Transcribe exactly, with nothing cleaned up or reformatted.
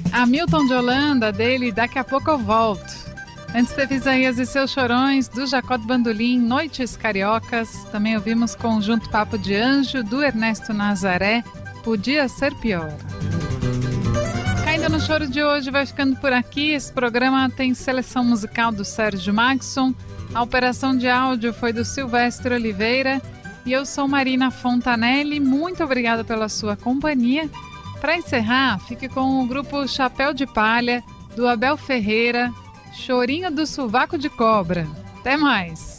Hamilton de Holanda, dele Daqui a Pouco Eu Volto. Antes teve Isaías e Seus Chorões, do Jacó do Bandolim, Noites Cariocas. Também ouvimos Conjunto Papo de Anjo, do Ernesto Nazaré, Podia Ser Pior. Caindo no Choro de hoje vai ficando por aqui. Esse programa tem seleção musical do Sérgio Maxson. A operação de áudio foi do Silvestre Oliveira. E eu sou Marina Fontanelli. Muito obrigada pela sua companhia. Para encerrar, fique com o grupo Chapéu de Palha, do Abel Ferreira, Chorinho do Sovaco de Cobra. Até mais!